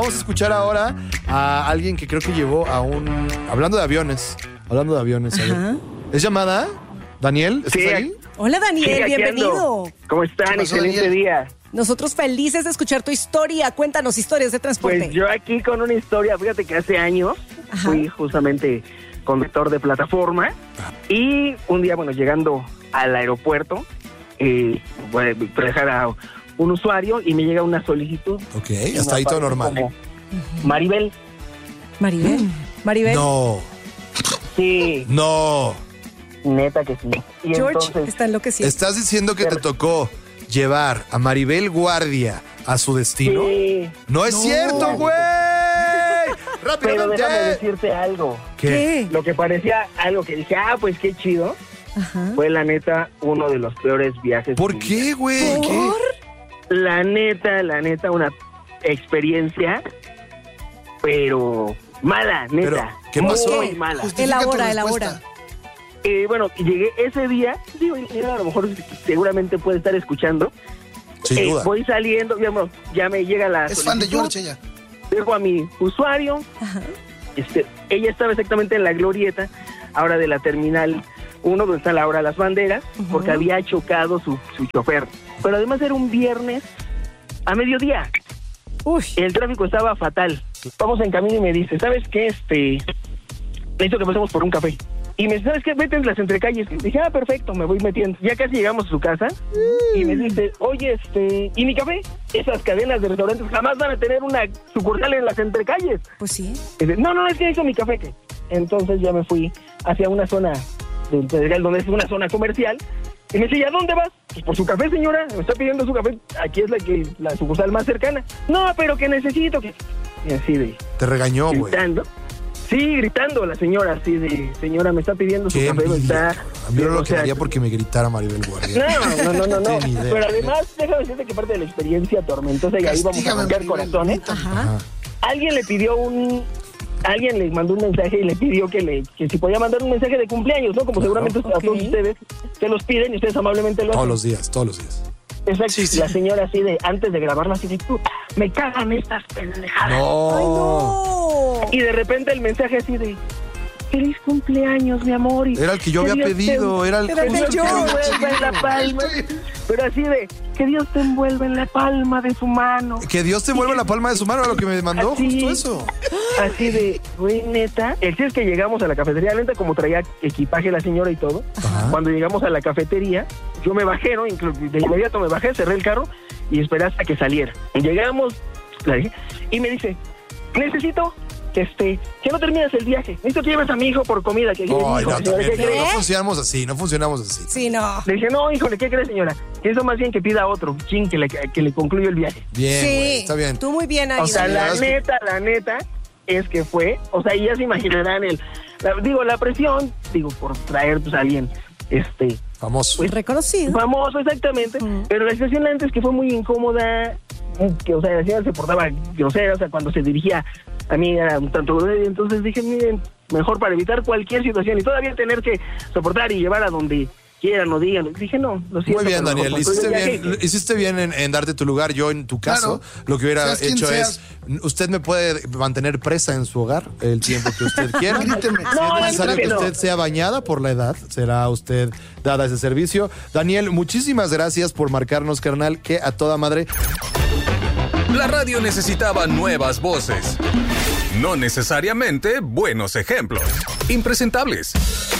vamos a escuchar ahora a alguien que creo que llevó a un... Hablando de aviones. A ver. ¿Es llamada? ¿Daniel? ¿Estás ahí? Hola, Daniel, bienvenido. ¿Cómo están? Excelente Daniel. Día. Nosotros felices de escuchar tu historia. Cuéntanos historias de transporte. Pues yo aquí con una historia, fíjate que hace años fui justamente conductor de plataforma y un día, llegando al aeropuerto, voy a dejar a un usuario y me llega una solicitud. Ok, hasta ahí todo normal. Como Maribel. ¿Maribel? No. Sí. No. Neta que sí. Y George entonces, está enloquecido. ¿Estás diciendo que te tocó llevar a Maribel Guardia a su destino? Sí. ¡No es cierto, güey! ¡Rápido! Pero déjame decirte algo. ¿Qué? Lo que parecía algo que dije, pues qué chido, fue la neta uno de los peores viajes. ¿Por qué, güey? ¿Qué? La neta, una experiencia, pero mala, neta. ¿Pero qué pasó? Muy mala. Elabora. Llegué ese día, digo, a lo mejor seguramente puede estar escuchando. Sin duda. Voy saliendo, ya me llega la Es fan de George ella. Dejo a mi usuario. Ella estaba exactamente en la glorieta, ahora de la terminal 1, donde está la hora de las banderas, porque había chocado su chofer. Pero además era un viernes a mediodía. Uy. El tráfico estaba fatal. Vamos en camino y me dice, ¿sabes qué? Necesito que pasemos por un café. Y me dice, ¿sabes qué? Vete en las entrecalles. Dije, perfecto, me voy metiendo. Ya casi llegamos a su casa. Y me dice, oye, ¿y mi café? Esas cadenas de restaurantes jamás van a tener una sucursal en las entrecalles. Pues sí. Y dice, no, es que hizo mi café. ¿Qué? Entonces ya me fui hacia una zona del Pedregal, donde es una zona comercial. Y me dice, ¿y a dónde vas? Pues por su café, señora. Me está pidiendo su café. Aquí es la sucursal más cercana. No, pero que necesito que... Y así de... Te regañó, güey. Gritando. Sí, gritando la señora, así de, señora, me está pidiendo su café, A mí no lo quedaría porque me gritara Maribel Guardia. No. Pero además, déjame decirte que parte de la experiencia tormentosa, y ahí vamos a cambiar corazones. Alguien le mandó un mensaje y le pidió que si podía mandar un mensaje de cumpleaños, ¿no? Como seguramente a todos ustedes se los piden y ustedes amablemente lo hacen. Todos los días. Exacto, sí. La señora así de, antes de grabarla así de, me cagan estas pendejadas. No. ¡Ay, no! Y de repente el mensaje así de, feliz cumpleaños, mi amor. Era el que yo había pedido, era el que te envuelva en la palma. Pero así de, que Dios te envuelva en la palma de su mano. Que Dios te envuelva en la palma de su mano, era lo que me mandó, así, justo eso. Así de, güey, neta. El chiste es que llegamos a la cafetería, neta, como traía equipaje la señora y todo. Cuando llegamos a la cafetería, yo me bajé, ¿no? De inmediato me bajé, cerré el carro y esperé hasta que saliera. Llegamos, y me dice, necesito que no termines el viaje. Necesito que lleves a mi hijo por comida. No funcionamos así. Sí, no. Le dije, no, híjole, ¿qué crees, señora? Que eso más bien que pida otro, que le concluya el viaje. Bien, sí, güey, está bien. Tú muy bien ahí. O sea, la neta es que fue, o sea, y ya se imaginarán la presión, por traer pues a alguien, famoso. Pues, reconocido. Famoso, exactamente. Pero la situación antes que fue muy incómoda, que, o sea, la señora se portaba grosera, o sea, cuando se dirigía a mí era un tanto grosera, entonces dije, miren, mejor para evitar cualquier situación y todavía tener que soportar y llevar a donde quieran o digan. Dije, no, lo siento. Muy bien, Daniel, hiciste bien en darte tu lugar. Yo, en tu caso, lo que hubiera hecho es, usted me puede mantener presa en su hogar el tiempo que usted quiera. Si es necesario que usted sea bañada por la edad, será usted dada ese servicio. Daniel, muchísimas gracias por marcarnos, carnal, que a toda madre. La radio necesitaba nuevas voces, no necesariamente buenos ejemplos. Impresentables.